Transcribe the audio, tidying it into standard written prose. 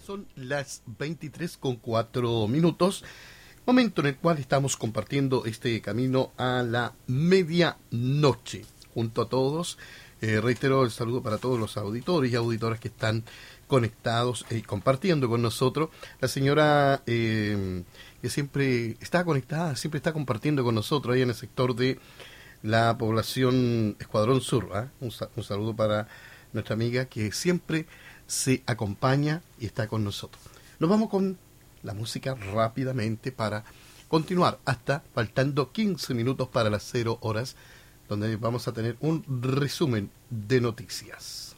Son las 23:04, momento en el cual estamos compartiendo este camino a la medianoche. Junto a todos, reitero el saludo para todos los auditores y auditoras que están conectados y compartiendo con nosotros. La señora que siempre está conectada, siempre está compartiendo con nosotros ahí en el sector de la población Escuadrón Sur. Un saludo para nuestra amiga que siempre se acompaña y está con nosotros. Nos vamos con la música rápidamente para continuar hasta faltando 15 minutos para las 0 horas, donde vamos a tener un resumen de noticias.